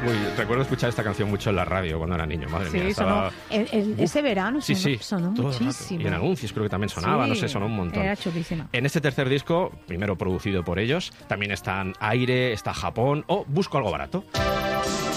recuerdo escuchar esta canción mucho en la radio cuando era niño, madre mía. Sonó, ese verano sonó muchísimo. Y en anuncios creo que también sonaba, no sé, sonó un montón. Era chulísima. En este tercer disco, primero producido por ellos, también están Aire, está Japón o Busco algo barato.